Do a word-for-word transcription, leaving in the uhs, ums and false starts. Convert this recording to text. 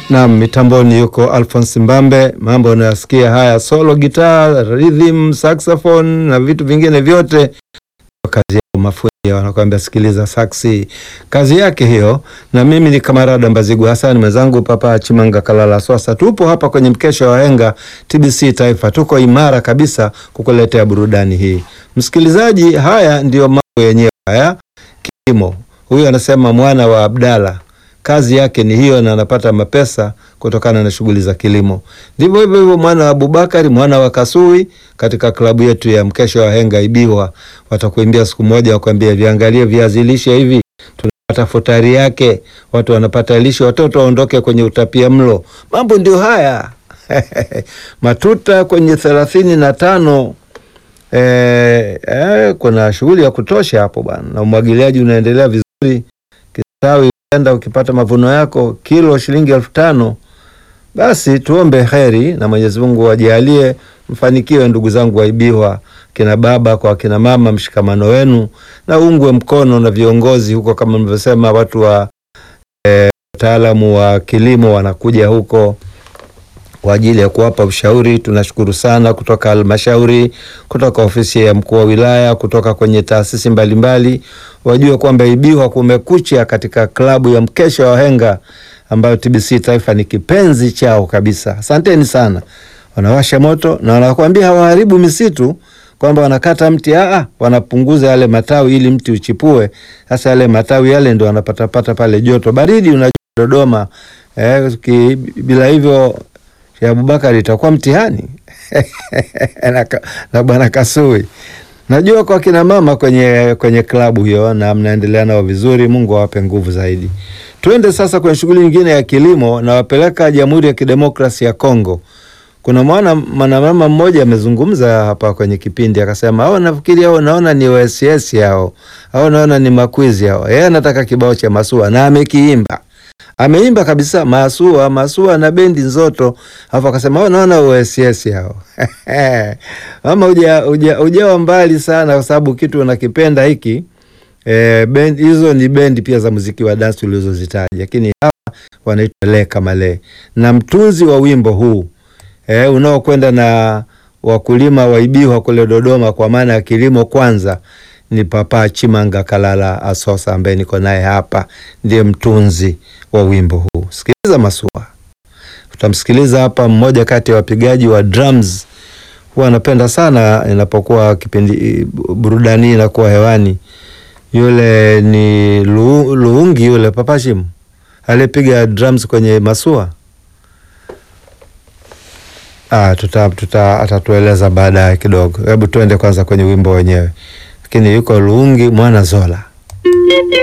Na mitamboni yuko Alphonse Mbambe. Mambo unayasikia haya, solo guitar, rhythm, saxophone na vitu vingine vyote kazi ya mafundi wanakuambia sikiliza saxi, kazi yake hiyo. Na mimi ni Kamarada Mbazigu Hassan, mwenzangu Papa Chimanga Kalala Swasa. Tupo hapa kwenye mkesha wa Wahenga T B C Taifa, tuko imara kabisa kukuletea burudani hii. Msikilizaji, haya ndio mambo yenyewe haya. Kilimo, huyu anasema mwana wa Abdalla, kazi yake ni hiyo na anapata mapesa kutokana na shughuli za kilimo. Ndivyo hivyo hivyo mwana wa Abubakari, mwana wa Kasui, katika klabu yetu ya mkesha wa Wahenga Ibiwa, watakuimbia siku moja wakwambia viangalie viazi lishe hivi, tunapata futari yake, watu wanapata lishe, watoto waondoke kwenye utapia mlo. Mambo ndio haya. Matuta kwenye thelathini na tano. Eh, eh, kuna shughuli ya kutosha hapo bwana, na umwagiliaji unaendelea vizuri. Kisawi enda ukipata mavuno yako kilo shilingi elfu tano. Basi tuombe heri na Mwenyezi Mungu ajalie mfanikiwe, ndugu zangu waibiwa, kina baba kwa kina mama, mshikamano wenu na ungwe mkono na viongozi huko, kama mlivyosema watu wa eh, wataalamu wa kilimo wanakuja huko kwa ajili ya kuwapa ushauri. Tunashukuru sana kutoka halmashauri, kutoka ofisi ya mkuu wa wilaya, kutoka kwenye taasisi mbalimbali. Wajue kwamba Ibiwa kumekucha katika klabu ya mkesha wa Wahenga ambayo T B C Taifa ni kipenzi chao kabisa. Asanteni sana. Wanawasha moto na wanakuambia hawaharibu misitu, kwamba wanakata mti, a wanapunguza yale matawi ili mti uchipue. Sasa yale matawi yale ndio wanapata pata pale joto baridi. Unajua Dodoma eh, ki, bila hivyo ya Abubakari itakuwa mtihani. na, na bwana Kasui. Najua kwa kina mama kwenye kwenye klabu hiyo na mnaendelea nao vizuri, Mungu awape nguvu zaidi. Tuende sasa kwenye shughuli nyingine ya kilimo na wapeleka Jamhuri ya Kidemokrasia ya Kongo. Kuna mwana mwanamama mmoja amezungumza hapa kwenye kipindi akasema, "Hao nafikiri hao naona ni O S S hao. Hao naona ni makwizi hao." Yeye anataka kibao cha Masua na amekiimba. Ameimba kabisa Masua, Masua na bendi Nzoto. Hapo akasema, "Oh naona O S S hao." Mama uja uja ujawa mbali sana, kwa sababu kitu unakipenda hiki. Eh, bendi hizo ni bendi pia za muziki wa dance ulizozitaja, lakini hapa wanaitwa Le Kamale. Na mtunzi wa wimbo huu eh unaokwenda na wakulima wa Ibiwa kule Dodoma, kwa maana ya kilimo kwanza, ni Papa Chimanga Kalala Asosa ambaye niko naye hapa, ndiye mtunzi wa wimbo huu. Sikiliza Masua. Utamsikiliza hapa mmoja kati ya wapigaji wa drums. Huwa anapenda sana inapokuwa kipindi burudani inakuwa hewani. Yule ni Lu, Luungi yule Papa Chim alipiga drums kwenye Masua. Ah, tuta tuta atatueleza baadaye kidogo. Hebu tuende kwanza kwenye wimbo wenyewe. Lakini yuko Luungi Mwana Zola.